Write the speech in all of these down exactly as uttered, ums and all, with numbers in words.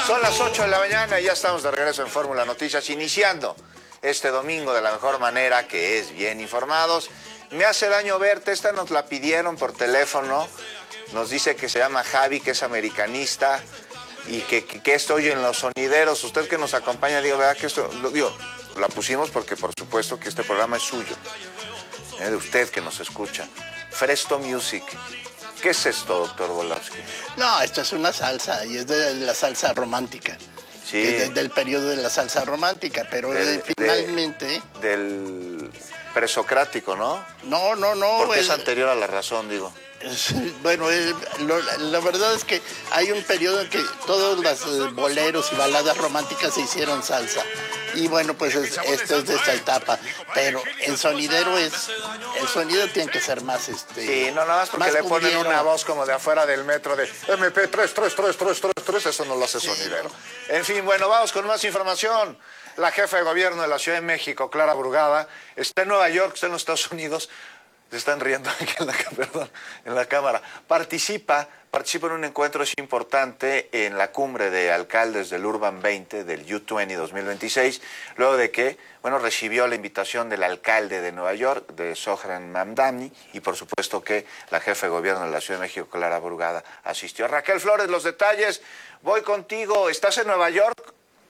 Son las ocho de la mañana y ya estamos de regreso en Fórmula Noticias, iniciando este domingo de la mejor manera, que es bien informados. Me hace daño verte, esta nos la pidieron por teléfono, nos dice que se llama Javi, que es americanista y que, que, que esto oye en los sonideros. Usted que nos acompaña, digo, ¿verdad que esto? Lo, digo, la pusimos porque por supuesto que este programa es suyo, ¿eh? De usted que nos escucha. Fresto Music. ¿Qué es esto, doctor Volowski? No, esto es una salsa, y es de la salsa romántica. Sí. Es del periodo de la salsa romántica, pero del, de, finalmente... De, del presocrático, ¿no? No, no, no. Porque el, es anterior a la razón, digo. Es, bueno, el, lo, la verdad es que hay un periodo en que todos los boleros y baladas románticas se hicieron salsa. Y bueno, pues es, esto es de esta etapa. Pero el sonidero es... El sonido tiene que ser más... este Sí, no, nada más porque más le ponen cumbiero. una voz como de afuera del metro de eme pe tres, tres, tres, tres, tres, tres, eso no lo hace sonidero. En fin, bueno, vamos con más información. La jefa de gobierno de la Ciudad de México, Clara Brugada, está en Nueva York, está en los Estados Unidos. Se están riendo aquí en la, perdón, en la cámara. Participa, participa en un encuentro importante en la cumbre de alcaldes del Urban veinte, del U veinte dos mil veintiséis, luego de que, bueno, recibió la invitación del alcalde de Nueva York, de Zohran Mamdani, y por supuesto que la jefa de gobierno de la Ciudad de México, Clara Brugada, asistió. Raquel Flores, los detalles. Voy contigo. ¿Estás en Nueva York?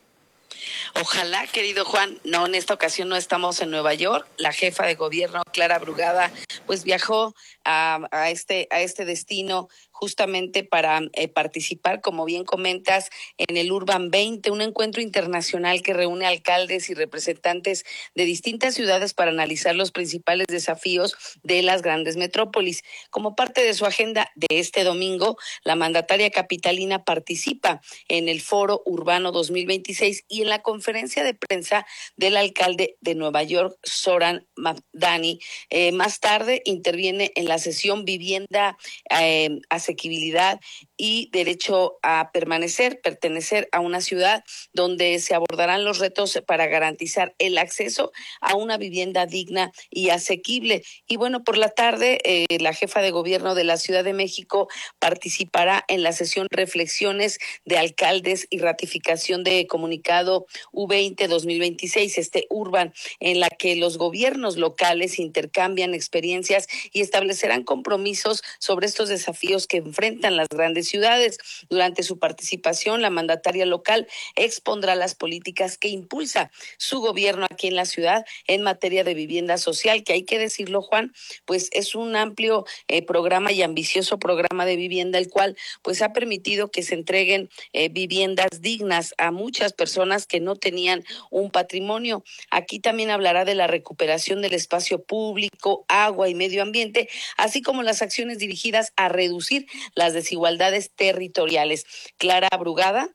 Ojalá, querido Juan. No, en esta ocasión no estamos en Nueva York. La jefa de gobierno, Clara Brugada, pues viajó a, a este a este destino justamente para eh, participar, como bien comentas, en el Urban veinte, un encuentro internacional que reúne alcaldes y representantes de distintas ciudades para analizar los principales desafíos de las grandes metrópolis. Como parte de su agenda de este domingo, la mandataria capitalina participa en el Foro Urbano dos mil veintiséis y en la conferencia de prensa del alcalde de Nueva York, Zohran Mamdani. Eh, más tarde interviene en la sesión Vivienda, eh, asequibilidad y derecho a permanecer, pertenecer a una ciudad, donde se abordarán los retos para garantizar el acceso a una vivienda digna y asequible. Y bueno, por la tarde, eh, la jefa de gobierno de la Ciudad de México participará en la sesión Reflexiones de Alcaldes y ratificación de comunicado U veinte dos mil veintiséis, este Urban, en la que los gobiernos locales intercambian experiencias y establecerán compromisos sobre estos desafíos que enfrentan las grandes ciudades. Durante su participación, la mandataria local expondrá las políticas que impulsa su gobierno aquí en la ciudad en materia de vivienda social, que hay que decirlo, Juan, pues es un amplio eh, programa y ambicioso programa de vivienda, el cual pues ha permitido que se entreguen eh, viviendas dignas a muchas personas que no tenían un patrimonio. Aquí también hablará de la recuperación del espacio público, agua y medio ambiente, así como las acciones dirigidas a reducir las desigualdades territoriales. Clara Brugada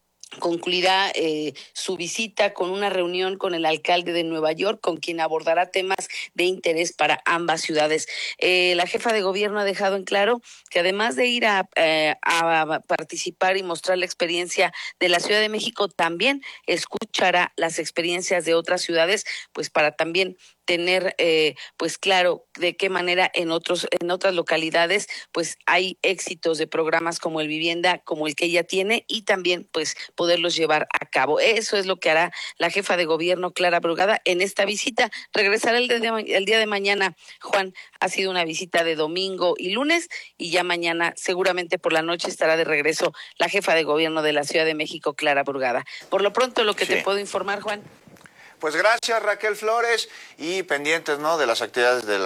concluirá eh, su visita con una reunión con el alcalde de Nueva York, con quien abordará temas de interés para ambas ciudades. Eh, la jefa de gobierno ha dejado en claro que además de ir a, eh, a participar y mostrar la experiencia de la Ciudad de México, también escuchará las experiencias de otras ciudades, pues para también tener eh, pues claro de qué manera en otros en otras localidades pues hay éxitos de programas como el Vivienda, como el que ella tiene, y también pues poderlos llevar a cabo. Eso es lo que hará la jefa de gobierno, Clara Brugada, en esta visita. Regresará el, de, el día de mañana, Juan. Ha sido una visita de domingo y lunes, y ya mañana seguramente por la noche estará de regreso la jefa de gobierno de la Ciudad de México, Clara Brugada. Por lo pronto, lo que sí te puedo informar, Juan. Pues gracias, Raquel Flores, y pendientes, ¿no?, de las actividades de la